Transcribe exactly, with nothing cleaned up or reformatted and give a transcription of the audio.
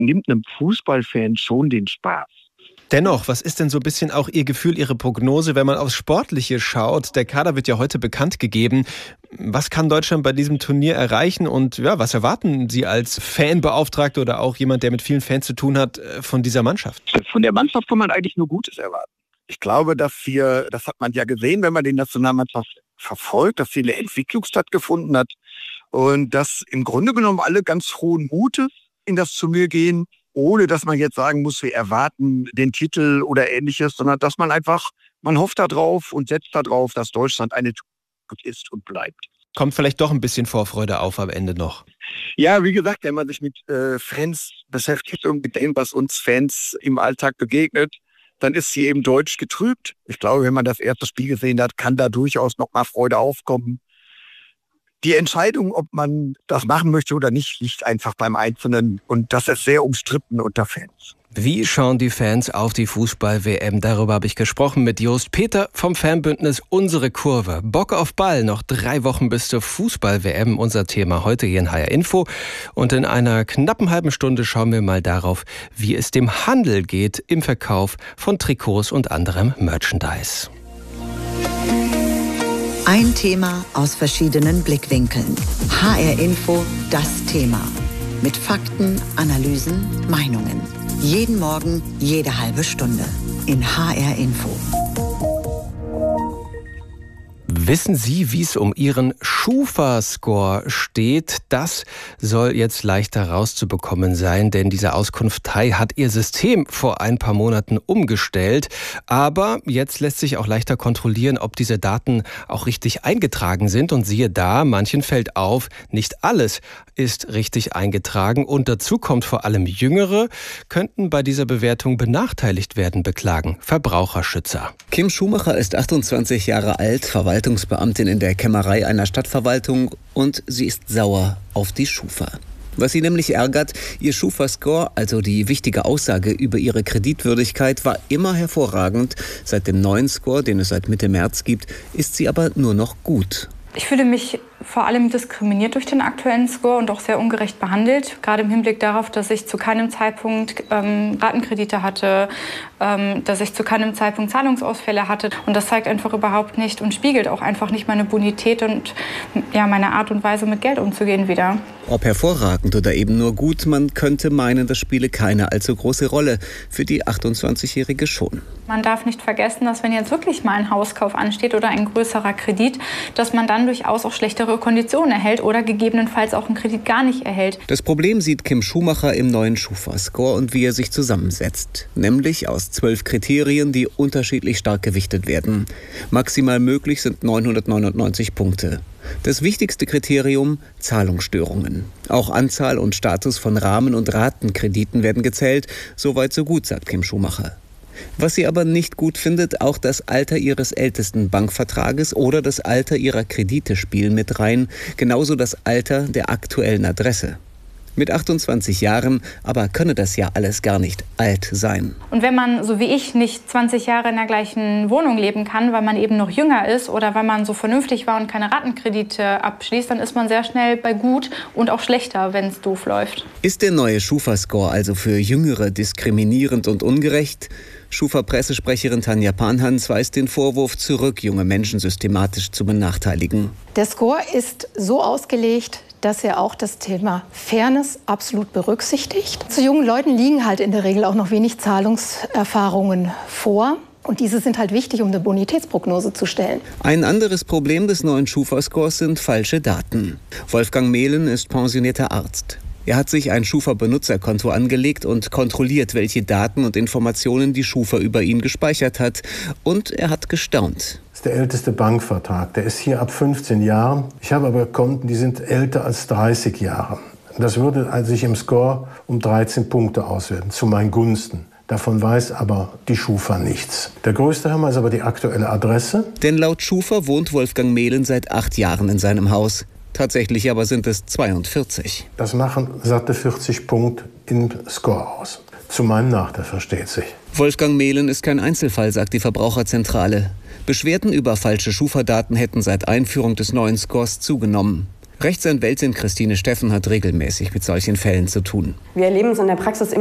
nimmt einem Fußballfan schon den Spaß. Dennoch, was ist denn so ein bisschen auch Ihr Gefühl, Ihre Prognose, wenn man aufs Sportliche schaut? Der Kader wird ja heute bekannt gegeben. Was kann Deutschland bei diesem Turnier erreichen und ja, was erwarten Sie als Fanbeauftragte oder auch jemand, der mit vielen Fans zu tun hat, von dieser Mannschaft? Von der Mannschaft kann man eigentlich nur Gutes erwarten. Ich glaube, dass wir, das hat man ja gesehen, wenn man die Nationalmannschaft verfolgt, dass hier eine Entwicklung stattgefunden hat und dass im Grunde genommen alle ganz frohen Mutes in das Turnier gehen, ohne dass man jetzt sagen muss, wir erwarten den Titel oder Ähnliches, sondern dass man einfach, man hofft darauf und setzt darauf, dass Deutschland eine Zukunft ist und bleibt. Kommt vielleicht doch ein bisschen Vorfreude auf am Ende noch. Ja, wie gesagt, wenn man sich mit äh, Fans beschäftigt und mit dem, was uns Fans im Alltag begegnet, dann ist sie eben deutsch getrübt. Ich glaube, wenn man das erste Spiel gesehen hat, kann da durchaus noch mal Freude aufkommen. Die Entscheidung, ob man das machen möchte oder nicht, liegt einfach beim Einzelnen. Und das ist sehr umstritten unter Fans. Wie schauen die Fans auf die Fußball-W M? Darüber habe ich gesprochen mit Jost Peter vom Fanbündnis Unsere Kurve. Bock auf Ball, noch drei Wochen bis zur Fußball-W M. Unser Thema heute hier in H R Info. Und in einer knappen halben Stunde schauen wir mal darauf, wie es dem Handel geht im Verkauf von Trikots und anderem Merchandise. Ein Thema aus verschiedenen Blickwinkeln. H R Info, das Thema. Mit Fakten, Analysen, Meinungen. Jeden Morgen, jede halbe Stunde. In H R Info. Wissen Sie, wie es um Ihren Schufa-Score steht? Das soll jetzt leichter rauszubekommen sein, denn diese Auskunftei hat ihr System vor ein paar Monaten umgestellt. Aber jetzt lässt sich auch leichter kontrollieren, ob diese Daten auch richtig eingetragen sind. Und siehe da, manchen fällt auf, nicht alles ist richtig eingetragen. Und dazu kommt vor allem Jüngere, könnten bei dieser Bewertung benachteiligt werden, beklagen Verbraucherschützer. Kim Schumacher ist achtundzwanzig Jahre alt, Verwaltungsbeamtin in der Kämmerei einer Stadtverwaltung und sie ist sauer auf die Schufa. Was sie nämlich ärgert, ihr Schufa-Score, also die wichtige Aussage über ihre Kreditwürdigkeit, war immer hervorragend. Seit dem neuen Score, den es seit Mitte März gibt, ist sie aber nur noch gut. Ich fühle mich vor allem diskriminiert durch den aktuellen Score und auch sehr ungerecht behandelt. Gerade im Hinblick darauf, dass ich zu keinem Zeitpunkt ähm, Ratenkredite hatte, ähm, dass ich zu keinem Zeitpunkt Zahlungsausfälle hatte. Und das zeigt einfach überhaupt nicht und spiegelt auch einfach nicht meine Bonität und ja, meine Art und Weise, mit Geld umzugehen wieder. Ob hervorragend oder eben nur gut, man könnte meinen, das spiele keine allzu große Rolle. Für die achtundzwanzigjährige schon. Man darf nicht vergessen, dass wenn jetzt wirklich mal ein Hauskauf ansteht oder ein größerer Kredit, dass man dann durchaus auch schlechtere Konditionen erhält oder gegebenenfalls auch einen Kredit gar nicht erhält. Das Problem sieht Kim Schumacher im neuen Schufa-Score und wie er sich zusammensetzt. Nämlich aus zwölf Kriterien, die unterschiedlich stark gewichtet werden. Maximal möglich sind neunhundertneunundneunzig Punkte. Das wichtigste Kriterium: Zahlungsstörungen. Auch Anzahl und Status von Rahmen- und Ratenkrediten werden gezählt. Soweit so gut, sagt Kim Schumacher. Was sie aber nicht gut findet, auch das Alter ihres ältesten Bankvertrages oder das Alter ihrer Kredite spielen mit rein, genauso das Alter der aktuellen Adresse. Mit achtundzwanzig Jahren aber könne das ja alles gar nicht alt sein. Und wenn man, so wie ich, nicht zwanzig Jahre in der gleichen Wohnung leben kann, weil man eben noch jünger ist oder weil man so vernünftig war und keine Ratenkredite abschließt, dann ist man sehr schnell bei gut und auch schlechter, wenn es doof läuft. Ist der neue Schufa-Score also für Jüngere diskriminierend und ungerecht? Schufa-Pressesprecherin Tanja Panhans weist den Vorwurf zurück, junge Menschen systematisch zu benachteiligen. Der Score ist so ausgelegt, dass er auch das Thema Fairness absolut berücksichtigt. Zu jungen Leuten liegen halt in der Regel auch noch wenig Zahlungserfahrungen vor. Und diese sind halt wichtig, um eine Bonitätsprognose zu stellen. Ein anderes Problem des neuen Schufa-Scores sind falsche Daten. Wolfgang Mehlen ist pensionierter Arzt. Er hat sich ein Schufa-Benutzerkonto angelegt und kontrolliert, welche Daten und Informationen die Schufa über ihn gespeichert hat. Und er hat gestaunt. Das ist der älteste Bankvertrag. Der ist hier ab fünfzehn Jahren. Ich habe aber Konten, die sind älter als dreißig Jahre. Das würde sich im Score um dreizehn Punkte auswerten, zu meinen Gunsten. Davon weiß aber die Schufa nichts. Der größte Hammer ist aber die aktuelle Adresse. Denn laut Schufa wohnt Wolfgang Mehlen seit acht Jahren in seinem Haus. Tatsächlich aber sind es zweiundvierzig. Das machen satte vierzig Punkte im Score aus. Zu meinem Nachteil, versteht sich. Wolfgang Mehlen ist kein Einzelfall, sagt die Verbraucherzentrale. Beschwerden über falsche Schufa-Daten hätten seit Einführung des neuen Scores zugenommen. Rechtsanwältin Christine Steffen hat regelmäßig mit solchen Fällen zu tun. Wir erleben es in der Praxis